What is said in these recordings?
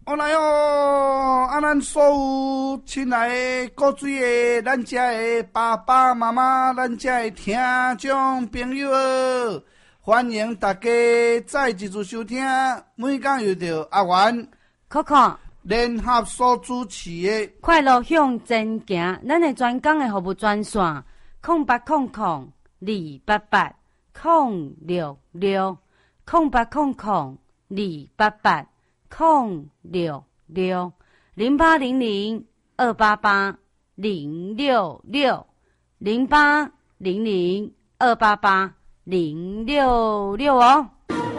来哦！咱所有亲爱的古水的，咱遮的爸爸妈妈，咱遮的听众朋友，欢迎大家再一次收听。每天又到阿元、 Coco 联合所主持的快乐向前行，咱的专讲的服务专线0800-288-066，0800-288-066哦。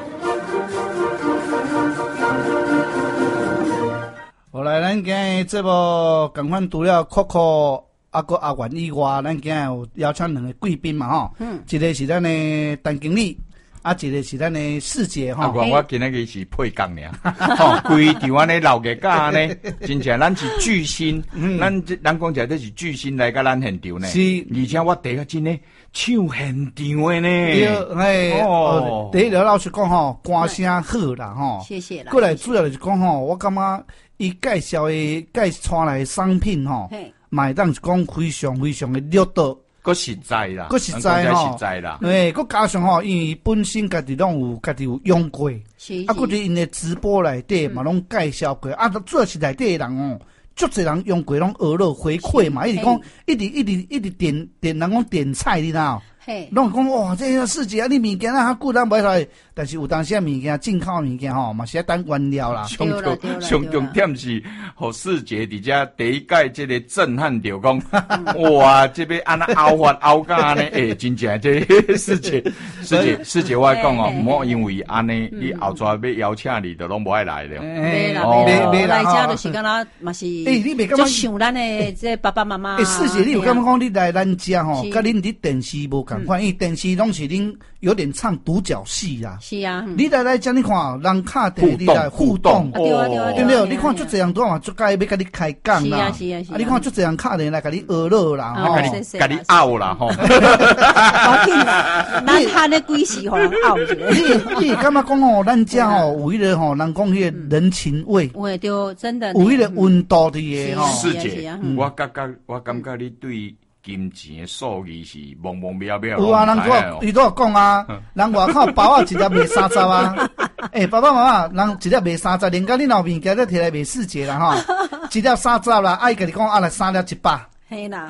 后来，咱今日节目同款除了 Coco 阿元以外，咱今日有邀请两个贵宾嘛吼，一个是咱的陈经理。一个是咱的四姐吼， 我今日是配角尔，吼，规场安尼老个架呢，真正咱是巨星，咱讲起来这是巨星来到咱现场呢， 是， 而且我第一个真呢唱现场的呢， 对，第一个老实讲吼，歌声好啦吼， 谢谢啦。 过来主要就是讲吼，我感觉伊介绍带来的商品吼，买当是讲非常非常的热度。 佫实在啦， 佫实在吼， 实在啦。 对，佫加上吼，因为本身家己拢有用过，佫伫因的直播内底嘛拢介绍过，主要是内底的人哦，足侪人用过拢学了回馈嘛，一直讲，一直点人讲点菜，你知道？拢讲哇，这个世界你物件啊，较久咱买来，但是有当时物件进口物件吼，嘛是要等原料啦。 上重点是，互世界伫遮第一届这个震撼着讲，哇，这边安那凹法凹甲安尼，真正这世界我讲哦，莫因为安尼，你后抓要邀请你，就拢无爱来了。 没啦，来遮就是敢若嘛是， 你袂感觉想咱的这爸爸妈妈。 世界，你有感觉讲你来咱遮吼，甲恁伫电视无共款，因为电视拢是恁有点唱独角戏啦。 是啊， 你来遮你看，人敲电你来互动， 对啊， 对不对？你看足侪人多嘛，足介要甲你开讲啦。 是啊， 你看足侪人敲电来甲你学乐啦， 甲你拗啦，吼。 要紧啦，咱喊咧几时互人拗一下。 你感觉讲吼，咱遮吼有迄个吼，人讲迄个人情味， 对，真的有迄个温度伫个吼。 世界，我感觉你对金钱的数字是懵懵渺渺。 有啊，伊都有讲啊，人外口包啊一粒卖30啊，爸爸妈妈，人一粒卖30，连甲你老物件都摕来卖4节啦吼，一粒30啦，伊甲你讲来3粒100。 嘿啦，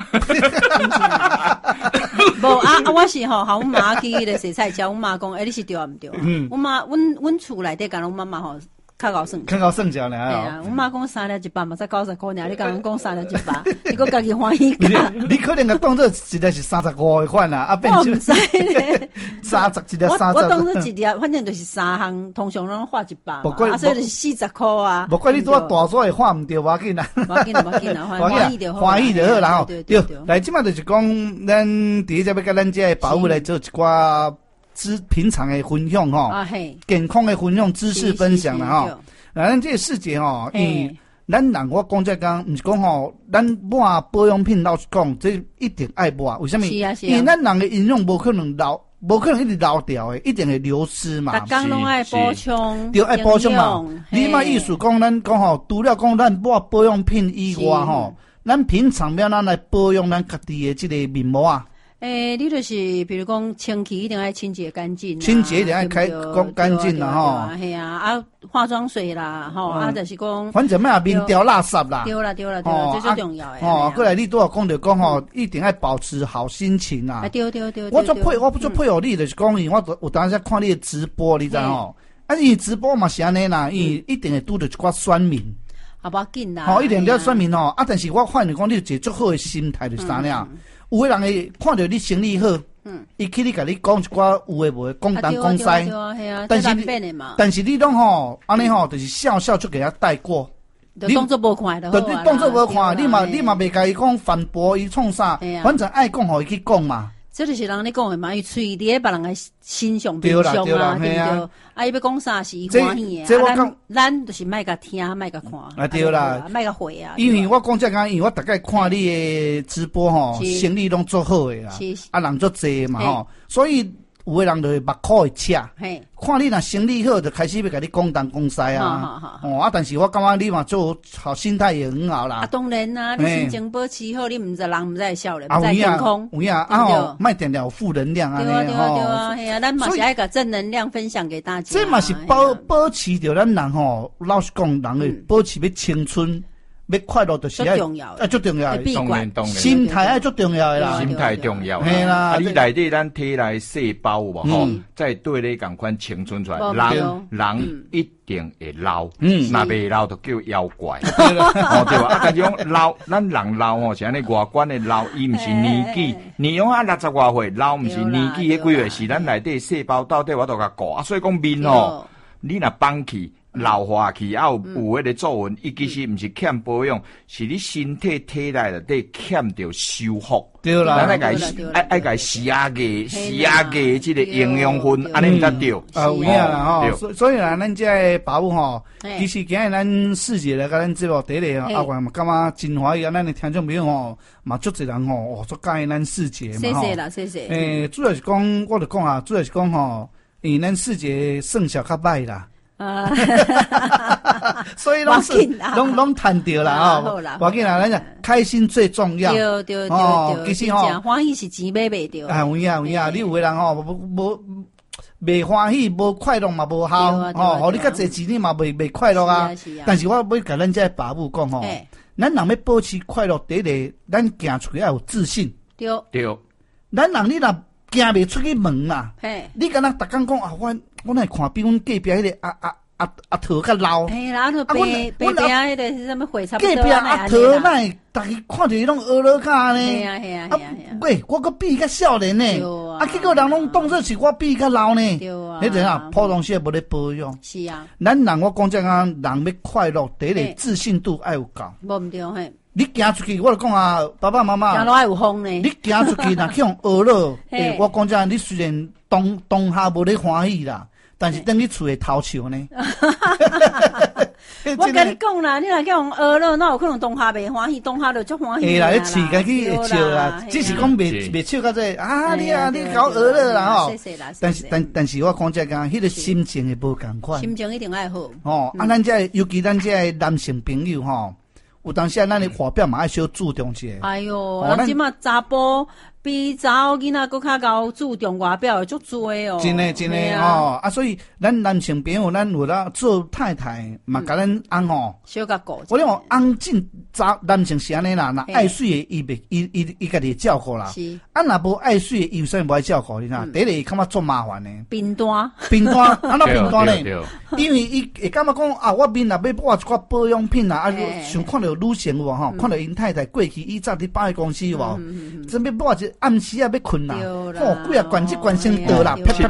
无我是吼，阮妈去咧洗菜车，阮妈讲，你是对啊毋对？阮妈，阮厝内底甲阮妈妈吼。较高算价咧， 啊！阮妈讲3粒100嘛，才90块尔，你甲人讲3粒100，你个家己欢喜价。 你可能个当做一粒是35的款啦，变成我唔知咧 ，30一粒30。 我当做一粒，反正就是3项，通常拢画100嘛，所以就是40块啊。 无怪你拄大所会画唔对，无要紧啦， 无要紧，欢喜就好， 欢喜就好啦吼。 对， 来，即摆就是讲，咱第一只要甲咱这保护来做一寡。平常的分享吼，健康的分享、知识分享啦吼。咱这个世界吼，咱人我讲这讲，毋是讲吼，咱抹保养品老实讲，这一定爱抹。为什么？因为咱人的营养无可能一直老掉的，一定会流失嘛。 逐工拢爱补充， 对，爱补充嘛。你嘛意思讲，咱讲吼，除了讲咱抹保养品以外吼，咱平常要咱来保养咱家己的这个面膜啊。 你就是比如讲清气一定要清洁干净， 清洁一定要讲干净啦吼。 系啊，化妆水啦，吼，就是讲， 反正莫面掉垃圾啦。 对啦，这最重要诶。 过来你拄要讲着讲吼，一定要保持好心情啦。 对。 我做配合你就是讲，因为我有当时看你的直播，你知吼？因为直播嘛是安尼啦，因为一定会拄着一寡酸民。 无要紧啦。 一定了酸民吼，但是我发现讲你有一个足好的心态就是啥呢？有的人会看到你生意好，伊去你甲你讲一寡有诶无诶，讲东讲西，但是你拢吼安尼吼，就是笑就给他带过， 你当作无看就好啊， 你当作无看，你嘛袂甲伊讲反驳伊创啥，反正爱讲互伊去讲嘛。 这就是人咧讲诶嘛，伊喙伫咧别人诶心上面上啊，对不对？伊要讲啥是伊欢喜诶，咱就是莫甲听，莫甲看。 对啦， 莫甲回啊。 因为我讲这个，因为我大概看你诶直播吼，生意拢做好诶啦，人做济嘛吼，所以有个人就会目眶会赤，看你若生理好，就开始要甲你讲东讲西啊。但是我感觉你嘛做好，心态也很好啦。 当然啦，你心情保持好，你毋知人毋知少年，毋知健康。 有影莫定了负能量啊。 对啊，系啊，咱嘛是爱个正能量分享给大家。 这嘛是保持着咱人吼，老实讲，人诶保持要青春。要快乐就是最重要， 最重要的， 当然， 心态爱最重要的啦， 心态重要。 嘿啦， 你内底咱体内细胞无吼，再对你共款青春出来，人一定会老，若未老就叫妖怪，对吧？但是讲老，咱人老吼，是安尼外观的老，伊毋是年纪，你用60外岁老，毋是年纪迄几岁，是咱内底细胞到底我都甲顾，所以讲面吼，你若放弃。老化去有迄个皱纹，伊其实毋是欠保养，是你身体体内内底欠着修复。 对啦， 咱爱甲施压个即个营养分，安尼才对。 有影啦吼，所以啦，咱这保护吼，其实今日咱四姐来甲咱节目第一个阿元嘛，感觉真欢喜啊！咱的听众朋友吼，嘛足侪人吼，足介意咱四姐嘛吼。 谢谢啦，谢谢。 主要是讲，我就讲啊，主要是讲吼，因为咱四姐算小较歹啦。所以拢赚着啦吼，我紧啦，咱讲开心最重要。 对， 其实吼， 欢喜是钱买袂着。 有影，你有个人吼，无未欢喜，无快乐嘛无效，互你较侪钱你嘛未快乐啊。但是我要甲咱这爸母讲吼，咱人要保持快乐，第一个，咱行出去要有自信。 对， 咱人你若行袂出去门嘛，你敢若逐工讲啊，我来看比阮隔壁迄个阿桃较老。 嘿啦，阿桃白迄个是啥物货差不多。 隔壁阿桃那逐个看着伊拢学了卡呢。 系啊。 喂，我搁比伊较少年呢。结果人拢当作是我比伊较老呢。 对啊。 你怎样？普通些无咧保养。 是啊。 咱人我讲这样，人要快乐，第一个自信度爱有够。 无毋对嘿。 你行出去，我就讲啊，爸爸妈妈， 行路爱有风呢。 你行出去，若去用学了，我讲这样，你虽然当下无咧欢喜啦，但是等你厝会偷笑呢。 我跟你讲啦，你若去用学了，那有可能当下袂欢喜，当下就足欢喜。 啦，你饲家己会笑啦，只是讲袂笑到这啊！你搞学了啦吼。但是我讲这个，迄个心情会无共款。 心情一定爱好。 咱这尤其咱这男性朋友吼。有当时咱的外表嘛爱小注重些。 哎哟，咱即马查甫比查某囡仔搁较高注重外表足多哦。 真的哦，所以咱男性朋友，咱有啦做太太嘛，甲咱翁吼， 小甲顾。 我讲翁进男性是安尼啦，若爱水的伊家己照顾啦。 是。 若无爱水的伊有啥无爱照顾？你看，第一个伊感觉足麻烦呢。 贫单， 安怎贫单呢？因为伊会感觉讲啊，我面若要抹一寡保养品啊，想看到女性有无吼，看到因太太过去伊早伫百货公司有无，准备抹一暗时啊要困啦，几啊罐一罐先倒啦，啪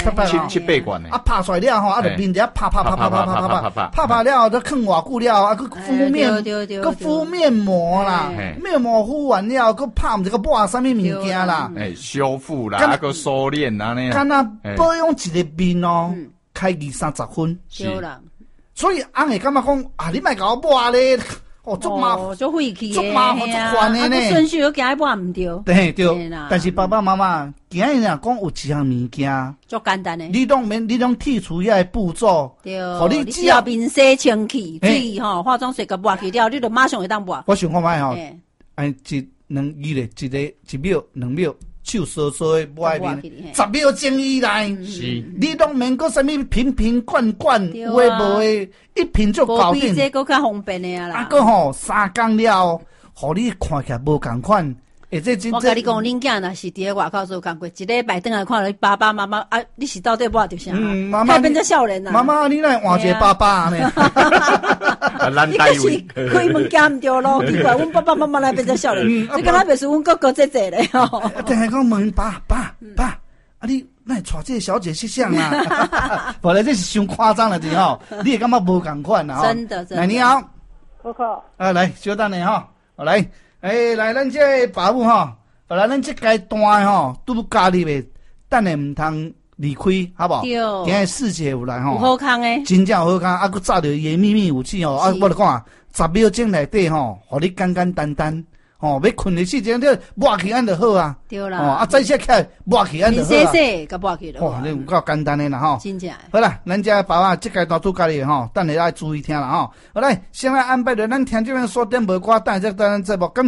7-8罐呢。 拍出来了吼，就面底拍了后，就放偌久了后，佮敷面膜啦，面膜敷完了，佮拍毋知佮抹啥物物件啦， 修复啦，佮收敛啦呢。 敢若保养一个面哦，开20-30分。 对啦。 所以翁会感觉讲啊，你莫甲我抹咧。足麻烦， 足费气足麻烦，足烦的呢。 顺序又行一半唔对。 对，但是爸爸妈妈，今日若讲有一项物件， 足简单的。 你拢剔除遐步骤， 对，你只要面洗清气，水吼化妆水甲抹去了，你就马上会当抹。 我想看卖吼，1、2咧，1秒、2秒。手稍稍的抹面，10秒钟以内，你拢免搁啥物瓶罐，有诶无诶，一瓶就搞定。 这搁较方便的啦。 搁吼3工了，互你看起来无共款。我甲你讲，恁囝若是伫咧外口做工过，一礼拜等来看到爸爸妈妈啊，你是到底抹着啥？ 妈妈变做少年啦。 妈妈，你来换一个爸爸呢？ 你可是开门见唔着咯，奇怪，阮爸爸妈妈来变做少年，你敢若袂是阮哥哥姐姐咧吼？ 等下讲问爸，啊你那带这个小姐去相啊？本来这是伤夸张了的吼，你也感觉无共款啊？ 真的。 来，你好， 哥哥。 来，稍等下哈，来。来，咱这爸母吼，本来咱这阶段吼，拄家里的，等下唔通离开，好不好？ 对。 今日4节有来吼， 有好康诶， 真正好康，佮炸着伊的秘密武器吼，我就讲啊，10秒钟内底吼，互你简简单单， 哦，要困的时阵，你抹起安就好啊。 对啦。 哦，再写起来抹起安就好啊。 洗，甲抹起就好。 哦，你有够简单的啦吼。 真正。 好啦，咱家爸爸这阶段拄家己吼，等下要注意听啦吼。好来，先来安排着咱听这边锁点无歌，等下再咱节目。